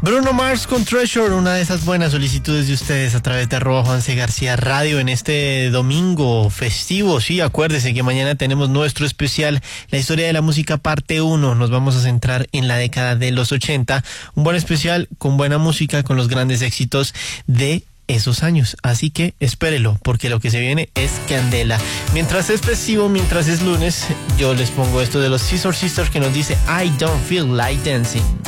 Bruno Mars con Treasure, una de esas buenas solicitudes de ustedes a través de @Juanse García Radio en este domingo festivo. Sí, acuérdese que mañana tenemos nuestro especial, la historia de la música parte 1. Nos vamos a centrar en la década de los 80. Un buen especial con buena música, con los grandes éxitos de esos años, así que espérelo porque lo que se viene es candela. Mientras es festivo, mientras es lunes, yo les pongo esto de los Scissor Sisters que nos dice I don't feel like dancing.